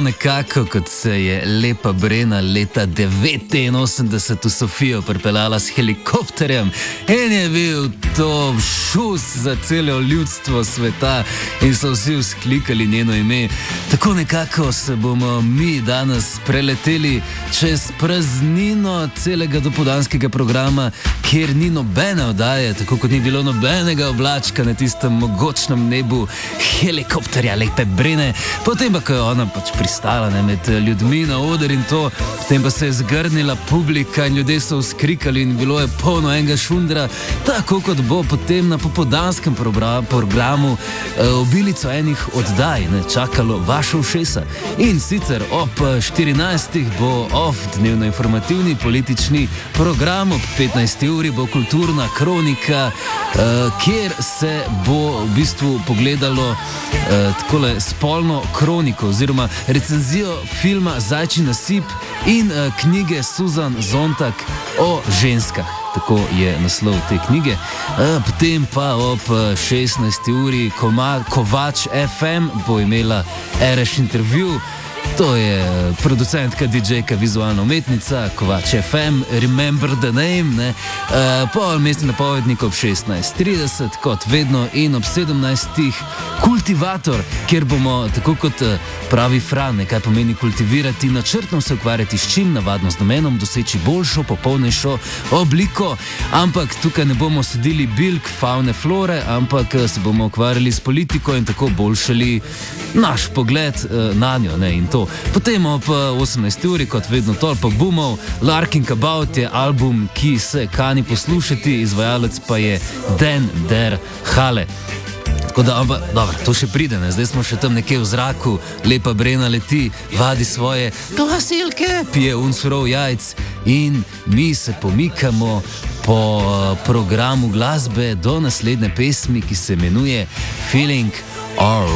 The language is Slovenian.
nekako, kot se je Lepa Brena leta 89 v Sofijo pripeljala s helikopterjem in je bil to šus za celo ljudstvo sveta in so vsi vzklikali njeno ime. Tako nekako se bomo mi danes preleteli čez praznino celega dopoldanskega programa, kjer ni nobene oddaje, tako kot ni bilo nobenega oblačka na tistem mogočnem nebu helikopterja Lepe Brene. Potem pa, ko je ona pač pristala med ljudmi na oder in to, potem pa se je zgrnila publika in ljudje so vzkrikali in bilo je polno enega šundra, tako kot bo potem na popoldanskem programu obilico enih oddaj, čakalo vaše ušesa. In sicer ob 14. bo off dnevno-informativni politični program, ob 15. uri bo kulturna kronika, kjer se bo v bistvu pogledalo takole spolno kroniko oziroma recenzijo filma Zajčji nasip in knjige Susan Zontag o ženskah. Tako je naslov te knjige. Potem pa ob 16. uri Kovač FM bo imela Ereš intervju. To je producentka, DJ-ka, vizualna umetnica, Kovač FM, Remember the Name, pol mestni napovednik ob 16:30, kot vedno, in ob 17. Kultivator, kjer bomo, tako kot pravi Fran, kaj pomeni kultivirati, načrtno se ukvarjati s čim, navadno z namenom doseči boljšo, popolnejšo obliko, ampak tukaj ne bomo sedili bilk, faune, flore, ampak se bomo ukvarjali s politiko in tako boljšali naš pogled na njo, in to. Potem ob 18. uri, kot vedno, Tolpa Bumov, Larkin Kabaut je album, ki se kani poslušati, izvajalec pa je Dan Der Hale. Tako da, dobro, to še pride, zdaj smo še tam nekje v zraku, Lepa Brena leti, vadi svoje glasilke, pije surov jajc in mi se pomikamo po programu glasbe do naslednje pesmi, ki se imenuje Feeling Alright.